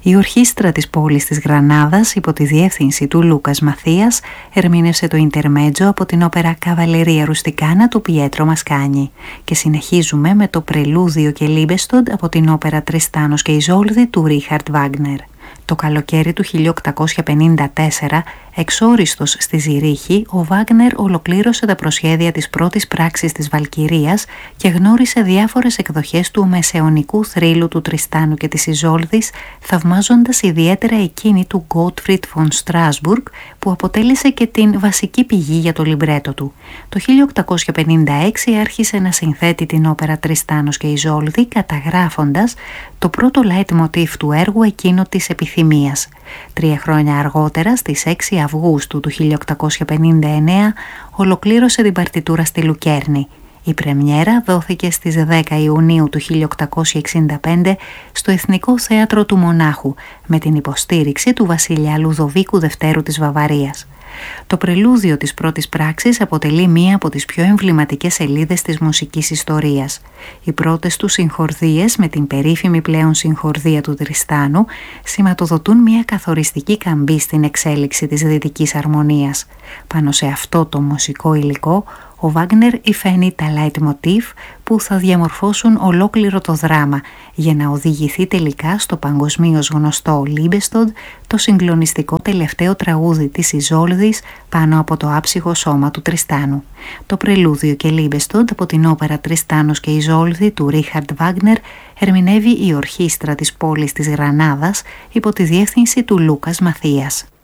Η ορχήστρα της πόλης της Γρανάδας, υπό τη διεύθυνση του Λούκας Μαθίας, ερμήνευσε το Ιντερμέτζο από την όπερα Καβαλερία Ρουστικάνα του Πιέτρο Μασκάνι. Και συνεχίζουμε με το Πρελούδιο και Λίμπεστοντ από την όπερα Τριστάνος και Ιζόλδη του Ρίχαρτ Βάγνερ. Το καλοκαίρι του 1854, εξόριστος στη Ζηρίχη, ο Βάγνερ ολοκλήρωσε τα προσχέδια της πρώτης πράξης της Βαλκυρίας και γνώρισε διάφορες εκδοχές του μεσαιωνικού θρύλου του Τριστάνου και της Ιζόλδης, θαυμάζοντας ιδιαίτερα εκείνη του Gottfried von Strassburg, που αποτέλεσε και την βασική πηγή για το λιμπρέτο του. Το 1856 άρχισε να συνθέτει την όπερα Τριστάνος και Ιζόλδη, καταγράφοντας το πρώτο leitmotiv του έργου, εκείνο της επιθυμίας. 3 χρόνια αργότερα, στις 6 Αυγούστου του 1859, ολοκλήρωσε την παρτιτούρα στη Λουκέρνη. Η πρεμιέρα δόθηκε στις 10 Ιουνίου του 1865 στο Εθνικό Θέατρο του Μονάχου, με την υποστήριξη του βασιλιά Λουδοβίκου Δευτέρου της Βαβαρίας. Το πρελούδιο της πρώτης πράξης αποτελεί μία από τις πιο εμβληματικές σελίδες της μουσικής ιστορίας. Οι πρώτες του συγχορδίες, με την περίφημη πλέον συγχορδία του Τριστάνου, σηματοδοτούν μία καθοριστική καμπή στην εξέλιξη της δυτικής αρμονίας. Πάνω σε αυτό το μουσικό υλικό, ο Βάγνερ υφαίνει τα leitmotiv που θα διαμορφώσουν ολόκληρο το δράμα για να οδηγηθεί τελικά στο παγκοσμίως γνωστό Λίμπεστοντ, το συγκλονιστικό τελευταίο τραγούδι της Ιζόλδης πάνω από το άψυχο σώμα του Τριστάνου. Το Πρελούδιο και Λίμπεστοντ από την όπερα Τριστάνος και Ιζόλδη του Ρίχαρτ Βάγνερ ερμηνεύει η ορχήστρα της πόλης της Γρανάδας υπό τη διεύθυνση του Λούκας Μαθίας.